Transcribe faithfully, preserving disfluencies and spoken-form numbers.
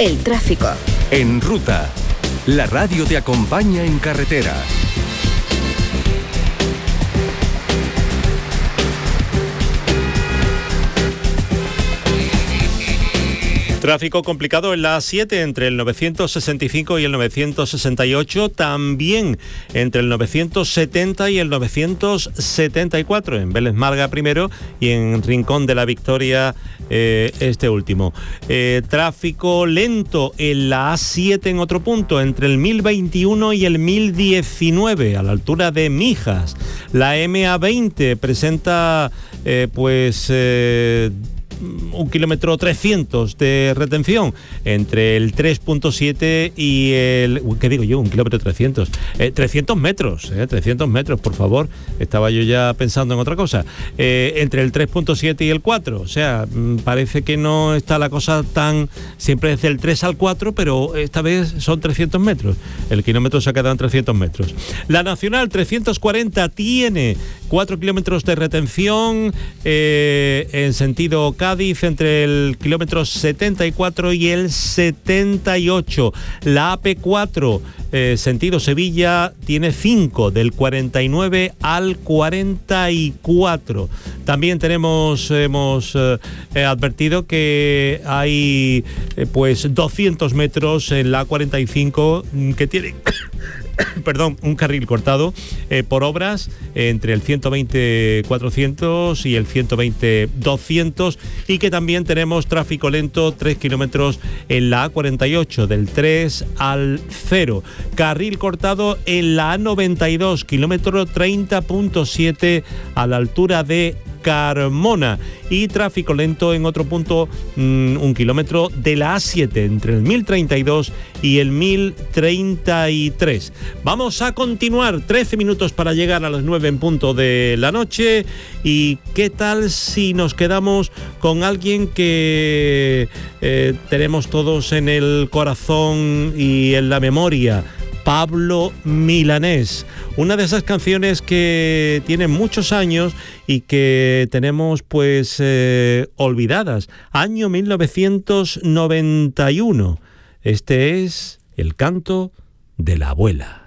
El tráfico. En Ruta, la radio te acompaña en carretera. Tráfico complicado en la A siete entre el novecientos sesenta y cinco y el novecientos sesenta y ocho, también entre el novecientos setenta y el novecientos setenta y cuatro, en Vélez Málaga primero y en Rincón de la Victoria eh, este último. Eh, tráfico lento en la A siete en otro punto, entre el mil veintiuno y el mil diecinueve, a la altura de Mijas. La M A veinte presenta eh, pues... Eh, un kilómetro trescientos de retención entre el tres punto siete y el... ¿Qué digo yo? Un kilómetro trescientos. Eh, trescientos metros, eh, trescientos metros, por favor. Estaba yo ya pensando en otra cosa. Eh, entre el tres punto siete y el cuatro. O sea, parece que no está la cosa tan... Siempre es del tres al cuatro, pero esta vez son trescientos metros. El kilómetro se ha quedado en trescientos metros. La Nacional trescientos cuarenta tiene cuatro kilómetros de retención eh, en sentido Cádiz entre el kilómetro setenta y cuatro y el setenta y ocho. La A P cuatro, eh, sentido Sevilla, tiene cinco, del cuarenta y nueve al cuarenta y cuatro. También tenemos, hemos eh, advertido que hay eh, pues doscientos metros en la A cuarenta y cinco que tiene... perdón, un carril cortado eh, por obras eh, entre el ciento veinte cuatrocientos y el ciento veinte doscientos, y que también tenemos tráfico lento tres kilómetros en la A cuarenta y ocho del tres al cero. Carril cortado en la A noventa y dos, kilómetro treinta punto siete a la altura de Carmona, y tráfico lento en otro punto, mmm, un kilómetro de la A siete entre el mil treinta y dos y el mil treinta y tres. Vamos a continuar, trece minutos para llegar a las nueve en punto de la noche. ¿Y qué tal si nos quedamos con alguien que eh, tenemos todos en el corazón y en la memoria? Pablo Milanés, una de esas canciones que tienen muchos años y que tenemos pues eh, olvidadas. Año mil novecientos noventa y uno. Este es el canto de la abuela.